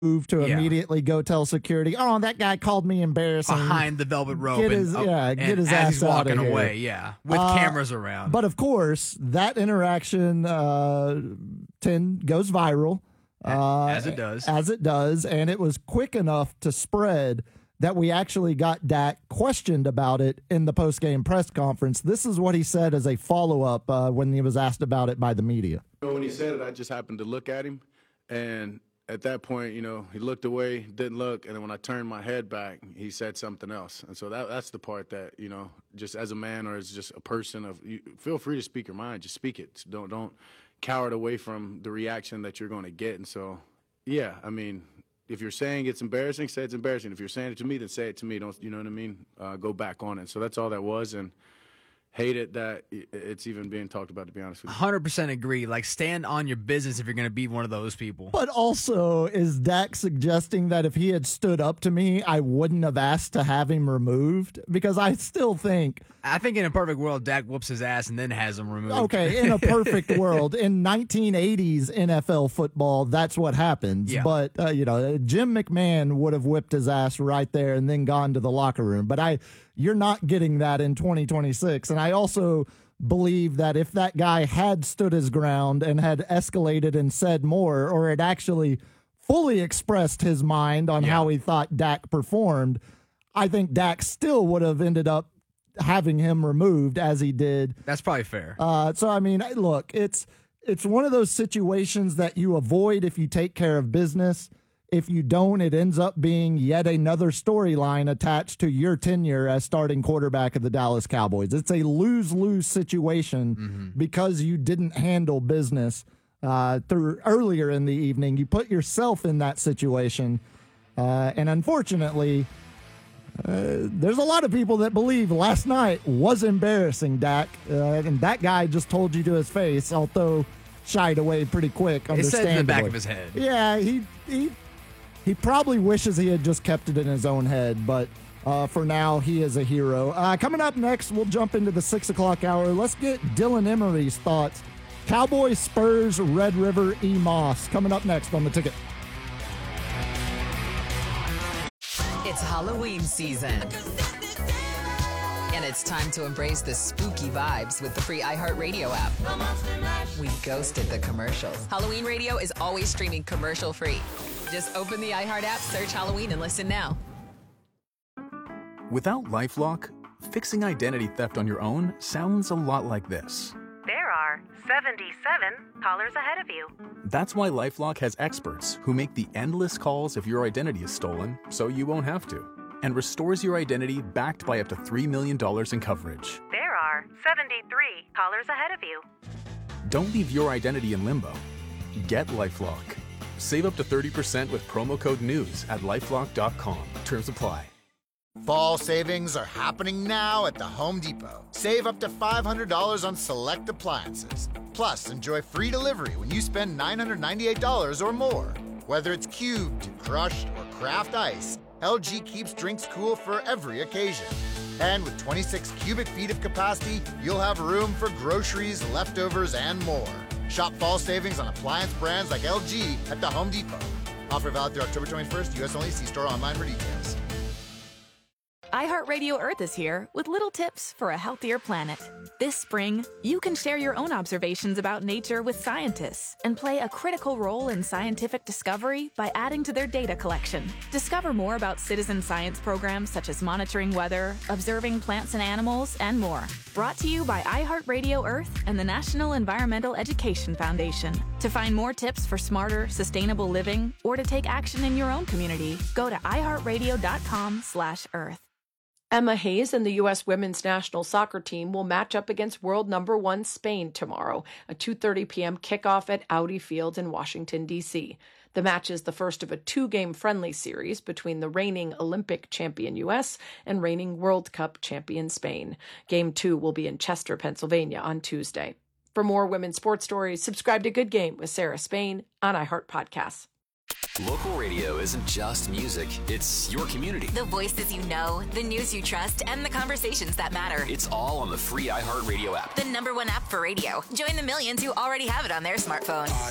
move to immediately go tell security, oh, that guy called me embarrassing. Behind the velvet rope. Get his as ass he's out walking of here. away, with cameras around. But, of course, that interaction, goes viral. As it does. As it does, and it was quick enough to spread that we actually got Dak questioned about it in the post-game press conference. This is what he said as a follow-up when he was asked about it by the media. When he said it, I just happened to look at him, and at that point, he looked away, didn't look, and then when I turned my head back, he said something else. And so that's the part that, just as a man or as just a person, feel free to speak your mind. Just speak it. Don't cower it away from the reaction that you're going to get. And so, if you're saying it's embarrassing, say it's embarrassing. If you're saying it to me, then say it to me. Don't, you know what I mean? Go back on it. So that's all that was, and hate it that it's even being talked about, to be honest with you. 100% agree. Like, stand on your business if you're going to be one of those people. But also, is Dak suggesting that if he had stood up to me, I wouldn't have asked to have him removed? Because I still think... I think in a perfect world, Dak whoops his ass and then has him removed. Okay, in a perfect world. In 1980s NFL football, that's what happens. Yeah. But, Jim McMahon would have whipped his ass right there and then gone to the locker room. But you're not getting that in 2026. And I also believe that if that guy had stood his ground and had escalated and said more, or had actually fully expressed his mind on how he thought Dak performed, I think Dak still would have ended up having him removed as he did. That's probably fair. Look, it's one of those situations that you avoid if you take care of business. If you don't, it ends up being yet another storyline attached to your tenure as starting quarterback of the Dallas Cowboys. It's a lose-lose situation because you didn't handle business through earlier in the evening. You put yourself in that situation, and unfortunately, there's a lot of people that believe last night was embarrassing, Dak, and that guy just told you to his face, although shied away pretty quick. It said in the back of his head. Yeah, he probably wishes he had just kept it in his own head, but for now, he is a hero. Coming up next, we'll jump into the 6 o'clock hour. Let's get Dylan Emery's thoughts. Cowboys, Spurs, Red River, E-Moss. Coming up next on The Ticket. It's Halloween season. And it's time to embrace the spooky vibes with the free iHeartRadio app. We ghosted the commercials. Halloween Radio is always streaming commercial-free. Just open the iHeart app, search Halloween, and listen now. Without LifeLock, fixing identity theft on your own sounds a lot like this. There are 77 callers ahead of you. That's why LifeLock has experts who make the endless calls if your identity is stolen, so you won't have to, and restores your identity backed by up to $3 million in coverage. There are 73 callers ahead of you. Don't leave your identity in limbo. Get LifeLock. Save up to 30% with promo code NEWS at LifeLock.com. Terms apply. Fall savings are happening now at the Home Depot. Save up to $500 on select appliances. Plus, enjoy free delivery when you spend $998 or more. Whether it's cubed, crushed, or craft ice, LG keeps drinks cool for every occasion. And with 26 cubic feet of capacity, you'll have room for groceries, leftovers, and more. Shop fall savings on appliance brands like LG at the Home Depot. Offer valid through October 21st. U.S. only. See store online for details. iHeartRadio Earth is here with little tips for a healthier planet. This spring, you can share your own observations about nature with scientists and play a critical role in scientific discovery by adding to their data collection. Discover more about citizen science programs such as monitoring weather, observing plants and animals, and more. Brought to you by iHeartRadio Earth and the National Environmental Education Foundation. To find more tips for smarter, sustainable living or to take action in your own community, go to iHeartRadio.com/Earth. Emma Hayes and the U.S. women's national soccer team will match up against world number 1 Spain tomorrow, a 2:30 p.m. kickoff at Audi Field in Washington, D.C. The match is the first of a 2-game friendly series between the reigning Olympic champion U.S. and reigning World Cup champion Spain. Game 2 will be in Chester, Pennsylvania on Tuesday. For more women's sports stories, subscribe to Good Game with Sarah Spain on iHeart Podcasts. Local radio isn't just music, it's your community. The voices you know, the news you trust, and the conversations that matter. It's all on the free iHeartRadio app. The #1 app for radio. Join the millions who already have it on their smartphone.